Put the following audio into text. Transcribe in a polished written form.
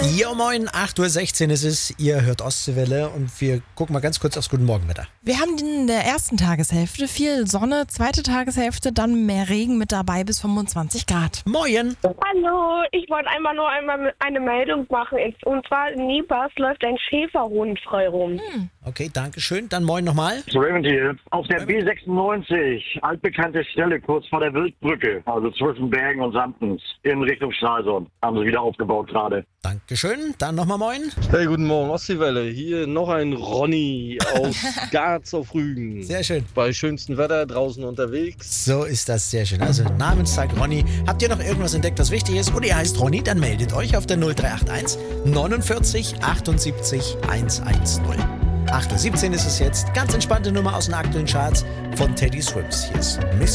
Ja, moin, 8:16 Uhr ist es. Ihr hört Ostseewelle und wir gucken mal ganz kurz aufs Guten Morgenwetter. Wir haben in der ersten Tageshälfte viel Sonne, zweite Tageshälfte dann mehr Regen mit dabei bis 25 Grad. Moin. Hallo, ich wollte einmal eine Meldung machen. Und zwar in Niebers läuft ein Schäferhund frei rum. Okay, danke schön. Dann moin nochmal. Raymond hier. Auf der B96, altbekannte Stelle kurz vor der Wildbrücke, also zwischen Bergen und Samtens, in Richtung Stralsund. Haben sie wieder aufgebaut gerade. Dankeschön. Dann nochmal moin. Hey, guten Morgen, Ostseewelle. Hier noch ein Ronny aus Garz auf Rügen. Sehr schön. Bei schönstem Wetter draußen unterwegs. So ist das, sehr schön. Also Namenstag Ronny. Habt ihr noch irgendwas entdeckt, was wichtig ist? Oder ihr heißt Ronny, dann meldet euch auf der 0381 49 78 110. 8:17 Uhr ist es jetzt. Ganz entspannte Nummer aus den aktuellen Charts von Teddy Swims. Hier ist Miss